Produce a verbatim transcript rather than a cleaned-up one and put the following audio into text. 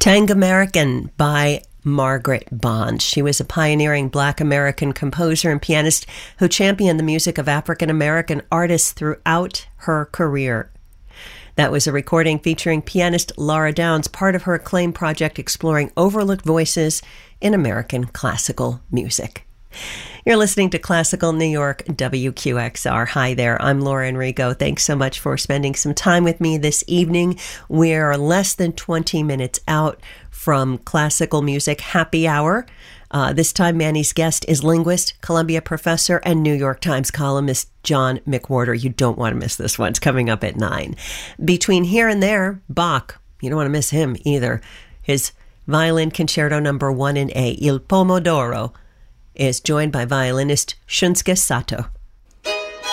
Tangamerican by Margaret Bond. She was a pioneering Black American composer and pianist who championed the music of African American artists throughout her career. That was a recording featuring pianist Laura Downs, part of her acclaimed project exploring overlooked voices in American classical music. You're listening to Classical New York, W Q X R. Hi there, I'm Laura Enrico. Thanks so much for spending some time with me this evening. We're less than twenty minutes out from Classical Music Happy Hour. Uh, this time, Manny's guest is linguist, Columbia professor, and New York Times columnist John McWhorter. You don't want to miss this one. It's coming up at nine. Between here and there, Bach. You don't want to miss him either. His Violin Concerto Number One in A, Il Pomodoro, is joined by violinist Shunsuke Sato.